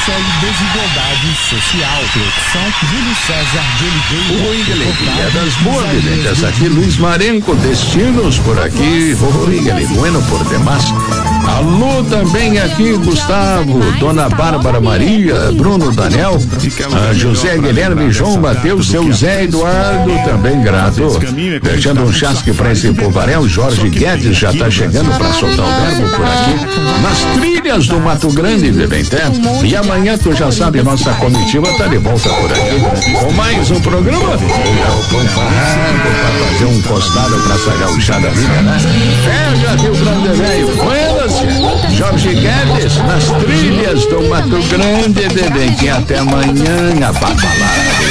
Marcelo, Desigualdade Social. Produção, Júlio César de Oliveira. Oi, alegria das boas aqui, Luiz Marenco, Destinos por aqui. Oi, bueno por demais. Alô, também aqui, Gustavo, Dona Bárbara Maria, Bruno Daniel, José Guilherme, João Mateus, seu Zé Eduardo, também grato. Deixando um chasque pra esse povarel, Jorge Guedes já tá chegando pra soltar o verbo por aqui, nas trilhas do Mato Grande, Bebentem. E amanhã, tu já sabe, nossa comitiva tá de volta por aqui, com mais um programa. Pra fazer um costado pra essa gauchada vida, né? Pega, Rio Grande Velho, buenas. Jorge Guedes, nas trilhas do Mato Grande, Bebentem. Até amanhã, a babalada.